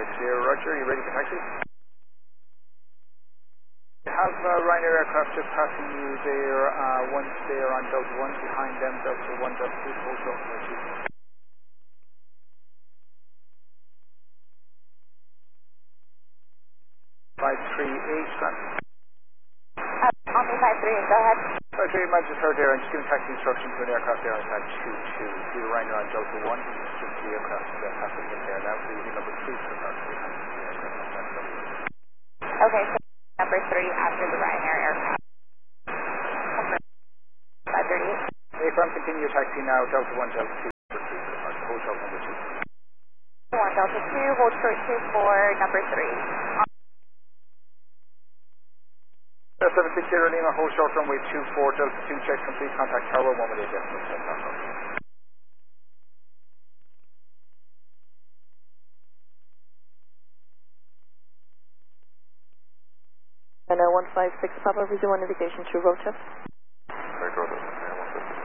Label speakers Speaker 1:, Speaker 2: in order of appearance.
Speaker 1: Quebec Sierra, Roger. You ready for taxi? Have Ryanair aircraft just passing you there, once there on Delta 1, behind them, Delta 1, Delta 2, hold short for 538, Grant.
Speaker 2: On me 538, go ahead.
Speaker 1: 538, man, just heard there, I'm just giving taxi instruction to an aircraft there on pad 22. You're Ryanair on Delta 1, just the aircraft passing in there now, so you'll be number 3 for the car behind the aircraft on pad 22.
Speaker 2: Okay, so number 3 after the Ryanair aircraft. 538.
Speaker 1: If I'm continue your taxi now, Delta 1, Delta 2, number 3 for the car, so hold short number 2.
Speaker 2: 1 Delta 2, hold short 2 for number 3.
Speaker 1: 76 Lima, hold short runway 24, Delta 2, check complete, contact Tower 1 with adjustment.
Speaker 3: And 156 Papa, visual indication to Rochester.